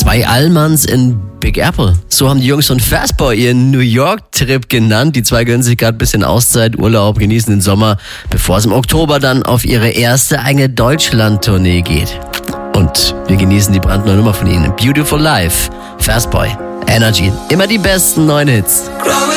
2 Allmanns in Big Apple. So haben die Jungs von Fastboy ihren New York-Trip genannt. Die 2 gönnen sich gerade ein bisschen Auszeit, Urlaub, genießen den Sommer, bevor es im Oktober dann auf ihre erste eigene Deutschland-Tournee geht. Und wir genießen die brandneue Nummer von ihnen. Beautiful Life, Fastboy, Energy. Immer die besten neuen Hits.